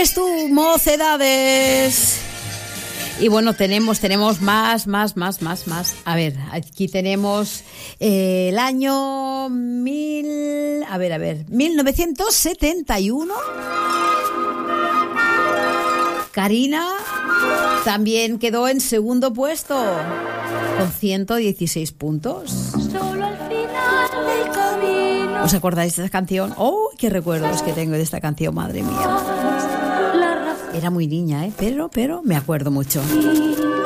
es tu Mocedades. Y bueno, tenemos más. A ver, aquí tenemos el año 1971. Karina también quedó en segundo puesto con 116 puntos. Solo al final del camino. ¿Os acordáis de esta canción? ¡Oh, qué recuerdos que tengo de esta canción, madre mía! Era muy niña, pero me acuerdo mucho.